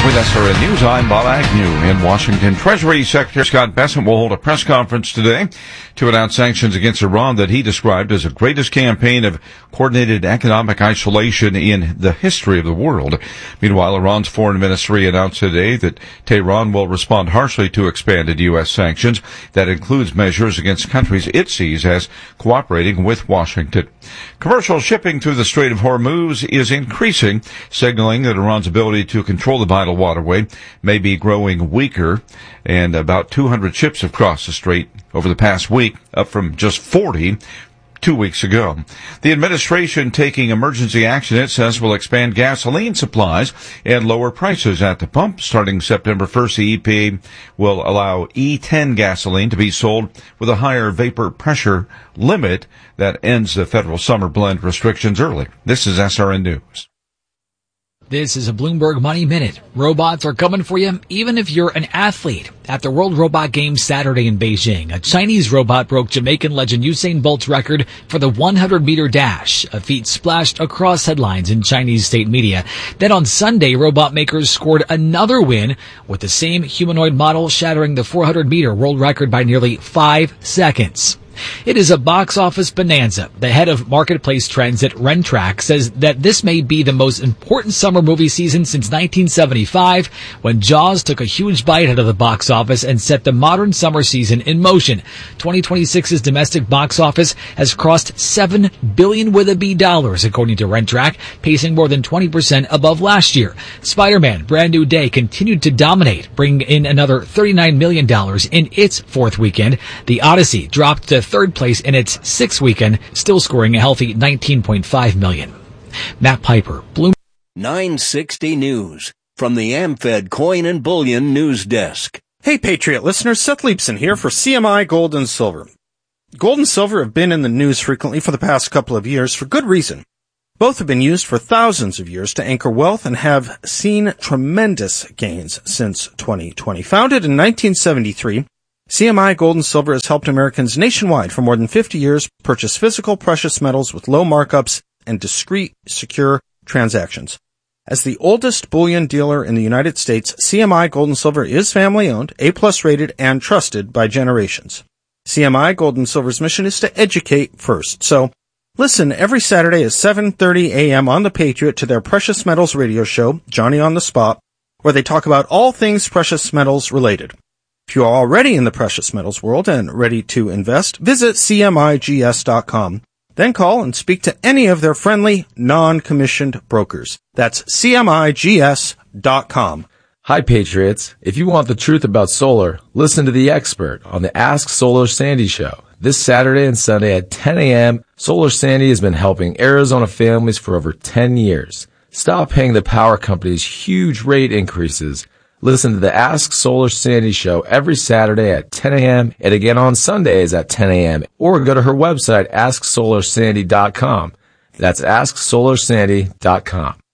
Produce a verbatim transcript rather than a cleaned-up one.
With S R N News, I'm Bob Agnew in Washington. Treasury Secretary Scott Bessent will hold a press conference today to announce sanctions against Iran that he described as the greatest campaign of coordinated economic isolation in the history of the world. Meanwhile, Iran's foreign ministry announced today that Tehran will respond harshly to expanded U S sanctions. That includes measures against countries it sees as cooperating with Washington. Commercial shipping through the Strait of Hormuz is increasing, signaling that Iran's ability to control the vital waterway may be growing weaker, and about two hundred ships have crossed the strait over the past week, up from just forty two weeks ago. The administration taking emergency action, it says, will expand gasoline supplies and lower prices at the pump. Starting September first, the E P A will allow E ten gasoline to be sold with a higher vapor pressure limit that ends the federal summer blend restrictions early. This is S R N News. This is a Bloomberg Money Minute. Robots are coming for you, even if you're an athlete. At the World Robot Games Saturday in Beijing, a Chinese robot broke Jamaican legend Usain Bolt's record for the hundred meter dash, a feat splashed across headlines in Chinese state media. Then on Sunday, robot makers scored another win with the same humanoid model shattering the four hundred meter world record by nearly five seconds. It is a box office bonanza. The head of marketplace trends at Rentrack says that this may be the most important summer movie season since nineteen seventy-five, when Jaws took a huge bite out of the box office and set the modern summer season in motion. twenty twenty-six's domestic box office has crossed seven billion dollars with a B dollars, according to Rentrack, pacing more than twenty percent above last year. Spider-Man Brand New Day continued to dominate, bringing in another thirty-nine million dollars in its fourth weekend. The Odyssey dropped to third place in its sixth weekend, still scoring a healthy nineteen point five million dollars. Matt Piper, Bloomberg. nine sixty News from the AmFed Coin and Bullion News Desk. Hey, Patriot listeners, Seth Leibson here for C M I Gold and Silver. Gold and silver have been in the news frequently for the past couple of years for good reason. Both have been used for thousands of years to anchor wealth and have seen tremendous gains since twenty twenty. Founded in nineteen seventy-three, C M I Gold and Silver has helped Americans nationwide for more than fifty years purchase physical precious metals with low markups and discreet, secure transactions. As the oldest bullion dealer in the United States, C M I Gold and Silver is family-owned, A-plus rated, and trusted by generations. C M I Gold and Silver's mission is to educate first. So, listen every Saturday at seven thirty a.m. on The Patriot to their Precious Metals radio show, Johnny on the Spot, where they talk about all things precious metals related. If you are already in the precious metals world and ready to invest, visit C M I G S dot com. Then call and speak to any of their friendly, non-commissioned brokers. That's C M I G S dot com. Hi, Patriots. If you want the truth about solar, listen to The Expert on the Ask Solar Sandy show. This Saturday and Sunday at ten a.m., Solar Sandy has been helping Arizona families for over ten years. Stop paying the power companies huge rate increases. Listen to the Ask Solar Sandy show every Saturday at ten a.m. and again on Sundays at ten a.m. or go to her website, ask solar sandy dot com. That's ask solar sandy dot com.